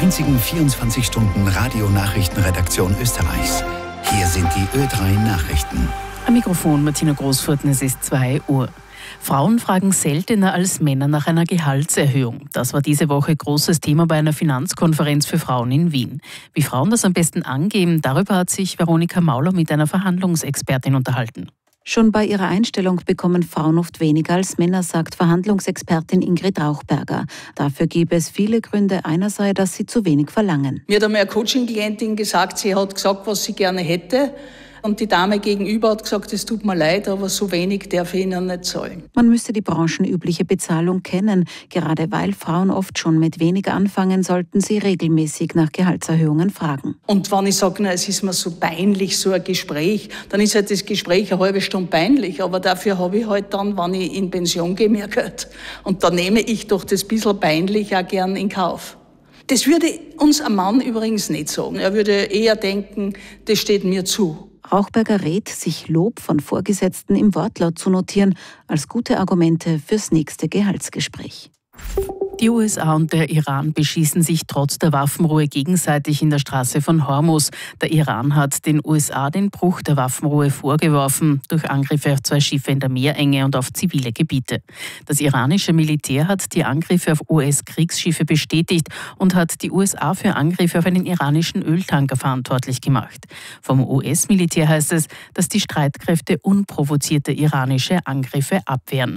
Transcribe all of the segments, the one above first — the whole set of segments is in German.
einzigen 24-Stunden-Radio-Nachrichtenredaktion Österreichs. Hier sind die Ö3 Nachrichten. Am Mikrofon Martina Großfurten, es ist 2 Uhr. Frauen fragen seltener als Männer nach einer Gehaltserhöhung. Das war diese Woche großes Thema bei einer Finanzkonferenz für Frauen in Wien. Wie Frauen das am besten angeben, darüber hat sich Veronika Mauler mit einer Verhandlungsexpertin unterhalten. Schon bei ihrer Einstellung bekommen Frauen oft weniger als Männer, sagt Verhandlungsexpertin Ingrid Rauchberger. Dafür gäbe es viele Gründe. Einer sei, dass sie zu wenig verlangen. Mir hat einmal eine Coaching-Klientin gesagt, sie hat gesagt, was sie gerne hätte. Und die Dame gegenüber hat gesagt, es tut mir leid, aber so wenig darf ich Ihnen nicht zahlen. Man müsste die branchenübliche Bezahlung kennen. Gerade weil Frauen oft schon mit weniger anfangen, sollten sie regelmäßig nach Gehaltserhöhungen fragen. Und wenn ich sage, es ist mir so peinlich, so ein Gespräch, dann ist halt das Gespräch eine halbe Stunde peinlich. Aber dafür habe ich halt dann, wenn ich in Pension gehe, mehr Geld. Und da nehme ich doch das bisschen peinlich auch gern in Kauf. Das würde uns ein Mann übrigens nicht sagen. Er würde eher denken, das steht mir zu. Rauchberger rät, sich Lob von Vorgesetzten im Wortlaut zu notieren, als gute Argumente fürs nächste Gehaltsgespräch. Die USA und der Iran beschießen sich trotz der Waffenruhe gegenseitig in der Straße von Hormuz. Der Iran hat den USA den Bruch der Waffenruhe vorgeworfen, durch Angriffe auf 2 Schiffe in der Meerenge und auf zivile Gebiete. Das iranische Militär hat die Angriffe auf US-Kriegsschiffe bestätigt und hat die USA für Angriffe auf einen iranischen Öltanker verantwortlich gemacht. Vom US-Militär heißt es, dass die Streitkräfte unprovozierte iranische Angriffe abwehren.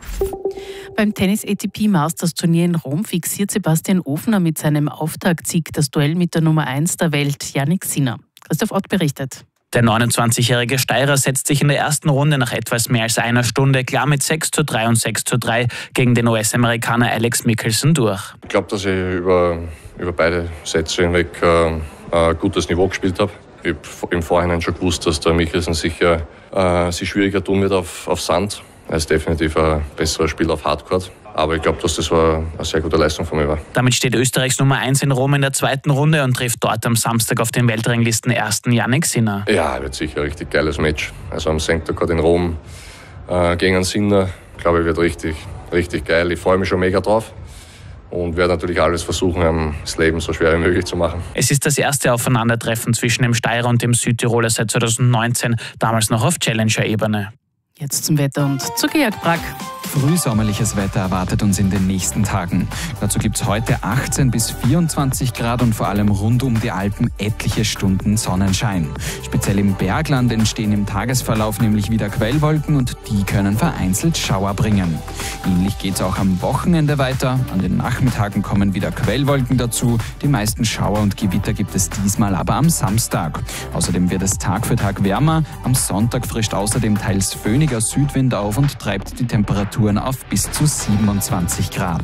Beim Tennis-ATP-Masters-Turnier in Rom fixiert Sebastian Ofner mit seinem Auftaktsieg das Duell mit der Nummer 1 der Welt, Jannik Sinner. Christoph Ott berichtet. Der 29-jährige Steirer setzt sich in der ersten Runde nach etwas mehr als einer Stunde klar mit 6:3 und 6:3 gegen den US-Amerikaner Alex Michelsen durch. Ich glaube, dass ich über beide Sätze hinweg ein gutes Niveau gespielt habe. Ich habe im Vorhinein schon gewusst, dass der Michelsen sicher sich schwieriger tun wird auf Sand. Er ist definitiv ein besserer Spieler auf Hardcourt. Aber ich glaube, dass das eine sehr gute Leistung von mir war. Damit steht Österreichs Nummer 1 in Rom in der zweiten Runde und trifft dort am Samstag auf den Weltranglisten ersten Jannik Sinner. Ja, wird sicher ein richtig geiles Match. Also am Center Court in Rom gegen einen Sinner, glaube ich, wird richtig, richtig geil. Ich freue mich schon mega drauf. Und werde natürlich alles versuchen, das Leben so schwer wie möglich zu machen. Es ist das erste Aufeinandertreffen zwischen dem Steirer und dem Südtiroler seit 2019, damals noch auf Challenger-Ebene. Jetzt zum Wetter und zu Georg Brack. Frühsommerliches Wetter erwartet uns in den nächsten Tagen. Dazu gibt es heute 18 bis 24 Grad und vor allem rund um die Alpen etliche Stunden Sonnenschein. Speziell im Bergland entstehen im Tagesverlauf nämlich wieder Quellwolken und die können vereinzelt Schauer bringen. Ähnlich geht es auch am Wochenende weiter. An den Nachmittagen kommen wieder Quellwolken dazu. Die meisten Schauer und Gewitter gibt es diesmal aber am Samstag. Außerdem wird es Tag für Tag wärmer. Am Sonntag frischt außerdem teils föhniger Südwind auf und treibt die Temperaturen auf bis zu 27 Grad.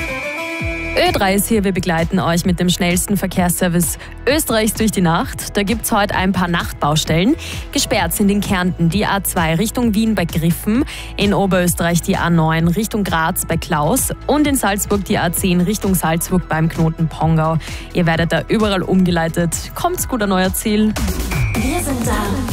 Ö3 ist hier, wir begleiten euch mit dem schnellsten Verkehrsservice Österreichs durch die Nacht. Da gibt es heute ein paar Nachtbaustellen. Gesperrt sind in Kärnten die A2 Richtung Wien bei Griffen, in Oberösterreich die A9 Richtung Graz bei Klaus und in Salzburg die A10 Richtung Salzburg beim Knoten Pongau. Ihr werdet da überall umgeleitet. Kommt's gut an euer Ziel. Wir sind da.